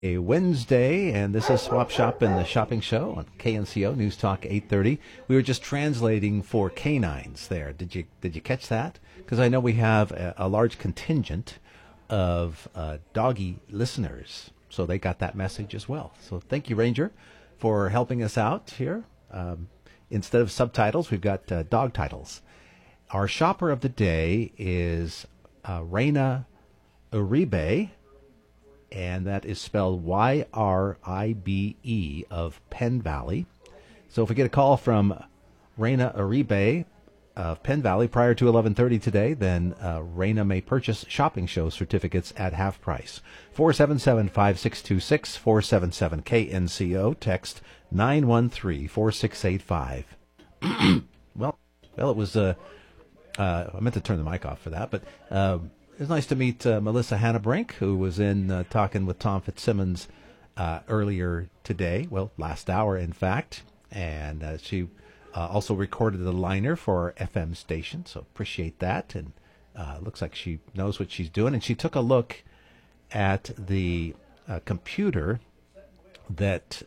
A Wednesday, and this is Swap Shop and the Shopping Show on KNCO News Talk 830. We were just translating for canines there. Did you catch that? Because I know we have a large contingent of doggy listeners, so they got that message as well. So thank you, Ranger, for helping us out here. Instead of subtitles, we've got dog titles. Our shopper of the day is Reina Uribe, and that is spelled Yribe of Penn Valley. So if we get a call from Reina Uribe of Penn Valley prior to 11:30 today, then Reina may purchase shopping show certificates at half price. 477-5626, 477-KNCO, text 913-4685. Well, it was, I meant to turn the mic off for that, but it was nice to meet Melissa Hannabrink, who was in talking with Tom Fitzsimmons earlier today, well, last hour, in fact, and she also recorded the liner for our FM station, so appreciate that, and looks like she knows what she's doing, and she took a look at the computer that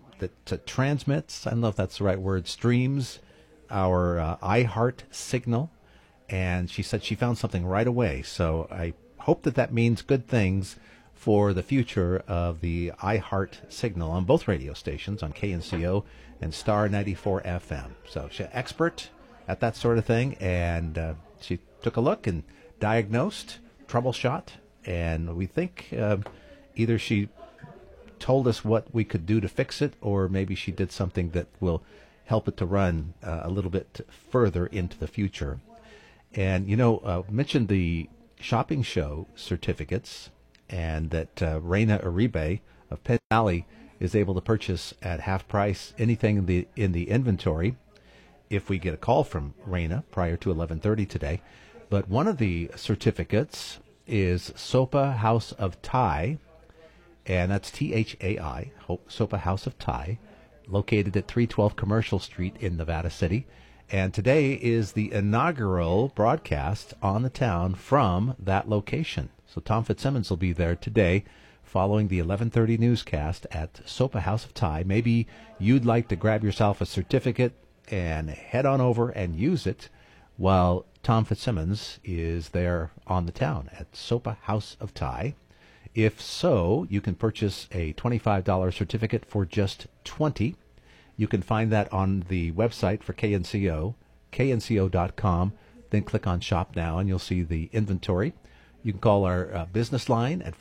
transmits, I don't know if that's the right word, streams our iHeart signal, and she said she found something right away. So I hope that means good things for the future of the iHeart signal on both radio stations, on KNCO and Star 94 FM. So she's an expert at that sort of thing, and she took a look and diagnosed, troubleshot, and we think either she told us what we could do to fix it, or maybe she did something that will help it to run a little bit further into the future. And, mentioned the shopping show certificates, and that Reina Uribe of Penn Valley is able to purchase at half price anything in the inventory if we get a call from Reina prior to 11:30 today. But one of the certificates is Sopa House of Thai, and that's THAI, Sopa House of Thai, located at 312 Commercial Street in Nevada City. And today is the inaugural broadcast on the town from that location. So Tom Fitzsimmons will be there today following the 11:30 newscast at Sopa House of Thai. Maybe you'd like to grab yourself a certificate and head on over and use it while Tom Fitzsimmons is there on the town at Sopa House of Thai. If so, you can purchase a $25 certificate for just $20. You can find that on the website for KNCO, knco.com. Then click on Shop Now, and you'll see the inventory. You can call our business line at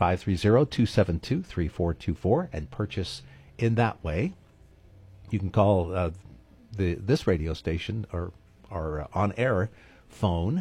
530-272-3424 and purchase in that way. You can call this radio station or our on-air phone,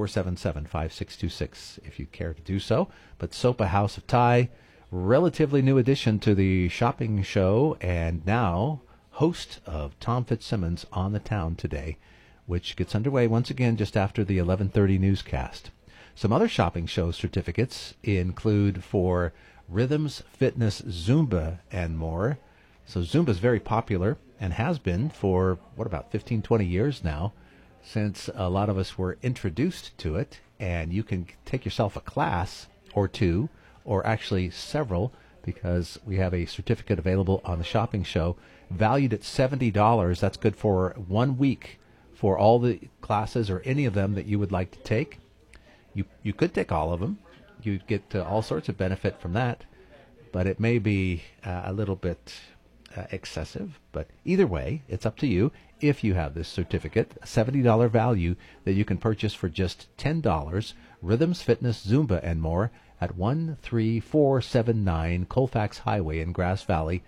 477-5626, if you care to do so. But Sopa House of Thai, relatively new addition to the shopping show, and now host of Tom Fitzsimmons on the town today, which gets underway once again just after the 11:30 newscast. Some other shopping show certificates include for Rhythms, Fitness, Zumba, and more. So Zumba is very popular and has been for, about 15, 20 years now, since a lot of us were introduced to it. And you can take yourself a class or two, or actually several, because we have a certificate available on the shopping show valued at $70. That's good for 1 week for all the classes or any of them that you would like to take. You could take all of them. You'd get all sorts of benefit from that, but it may be a little bit excessive. But either way, it's up to you. If you have this certificate, a $70 value that you can purchase for just $10, Rhythms, Fitness, Zumba, and more at 13479 Colfax Highway in Grass Valley.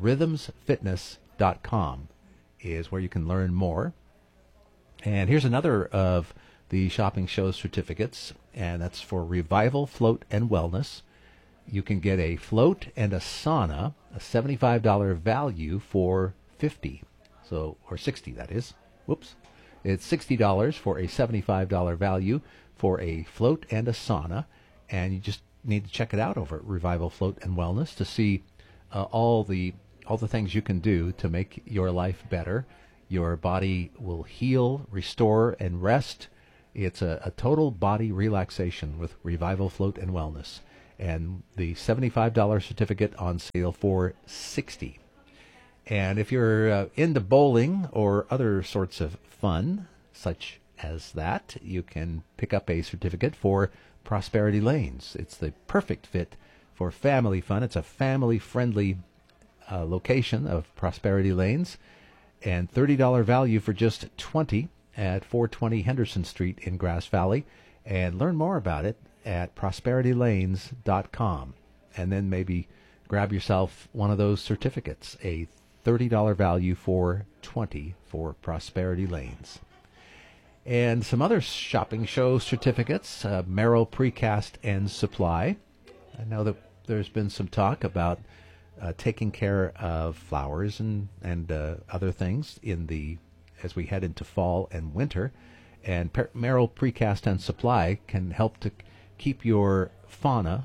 Rhythmsfitness.com is where you can learn more. And here's another of the shopping show certificates, and that's for Revival Float and Wellness. You can get a float and a sauna, a $75 value for $50, or $60, that is. Whoops. It's $60 for a $75 value for a float and a sauna, and you just need to check it out over at Revival Float and Wellness to see all the things you can do to make your life better. Your body will heal, restore, and rest. It's a total body relaxation with Revival Float and Wellness. and the $75 certificate on sale for $60. And if you're into bowling or other sorts of fun, such as that, you can pick up a certificate for Prosperity Lanes. It's the perfect fit for family fun. It's a family-friendly location of Prosperity Lanes, and $30 value for just $20 at 420 Henderson Street in Grass Valley. And learn more about it at prosperitylanes.com. And then maybe grab yourself one of those certificates, a $30 value for $20 for Prosperity Lanes. And some other shopping show certificates, Merrill Precast and Supply. I know that there's been some talk about taking care of flowers and other things as we head into fall and winter. And Merrill Precast and Supply can help to keep your fauna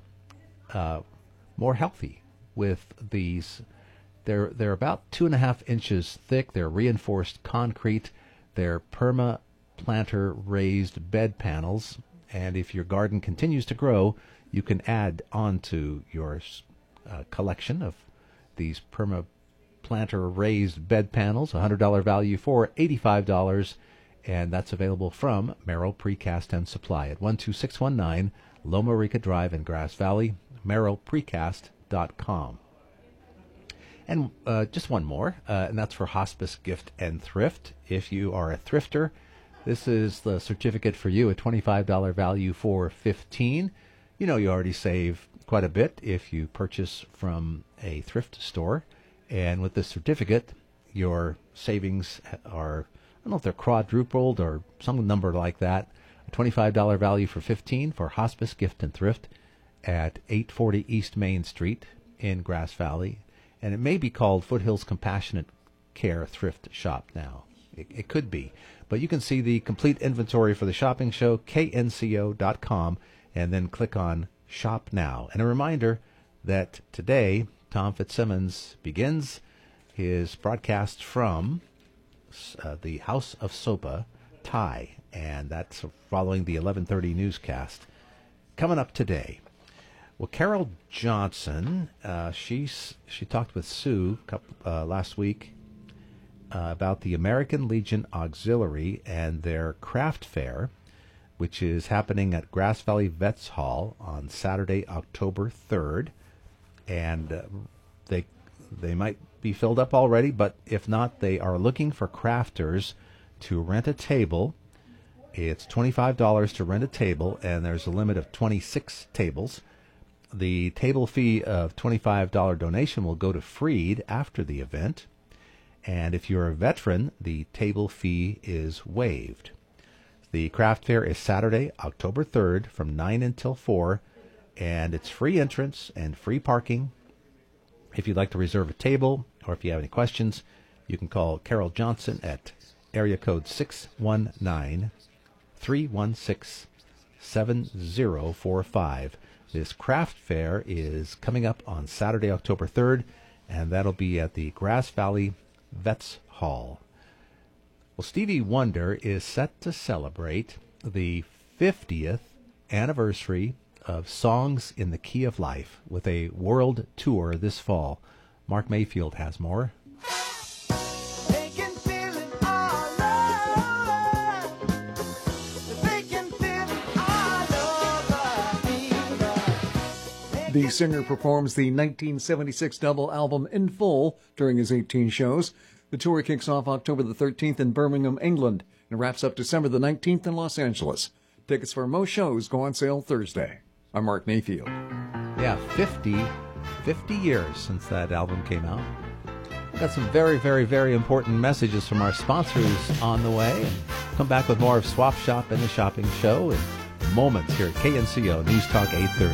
more healthy with these. They're about 2.5 inches thick. They're reinforced concrete. They're perma-planter raised bed panels. And if your garden continues to grow, you can add on to your collection of these perma-planter raised bed panels. $100 value for $85. And that's available from Merrill Precast and Supply at 12619 Loma Rica Drive in Grass Valley, merrillprecast.com. And just one more, and that's for Hospice Gift and Thrift. If you are a thrifter, this is the certificate for you, a $25 value for $15. You know you already save quite a bit if you purchase from a thrift store. And with this certificate, your savings are, I don't know if they're quadrupled or some number like that. A $25 value for $15 for Hospice Gift and Thrift at 840 East Main Street in Grass Valley. And it may be called Foothills Compassionate Care Thrift Shop now. It could be. But you can see the complete inventory for the shopping show, knco.com, and then click on Shop Now. And a reminder that today, Tom Fitzsimmons begins his broadcast from the House of Sopa, Thai, and that's following the 11:30 newscast. Coming up today, well, Carol Johnson, she talked with Sue last week about the American Legion Auxiliary and their craft fair, which is happening at Grass Valley Vets Hall on Saturday, October 3rd. And they might be filled up already, but if not, they are looking for crafters to rent a table. It's $25 to rent a table, and there's a limit of 26 tables. The table fee of $25 donation will go to Freed after the event. And if you're a veteran, the table fee is waived. The craft fair is Saturday, October 3rd from 9 until 4, and it's free entrance and free parking. If you'd like to reserve a table or if you have any questions, you can call Carol Johnson at area code 619-316-7045. This craft fair is coming up on Saturday, October 3rd, and that'll be at the Grass Valley Vets Hall. Well, Stevie Wonder is set to celebrate the 50th anniversary of Songs in the Key of Life with a world tour this fall. Mark Mayfield has more. The singer performs the 1976 double album in full during his 18 shows. The tour kicks off October the 13th in Birmingham, England, and wraps up December the 19th in Los Angeles. Tickets for most shows go on sale Thursday. I'm Mark Mayfield. Yeah, 50 years since that album came out. We've got some very, very, very important messages from our sponsors on the way. And come back with more of Swap Shop and the Shopping Show in moments here at KNCO News Talk 830.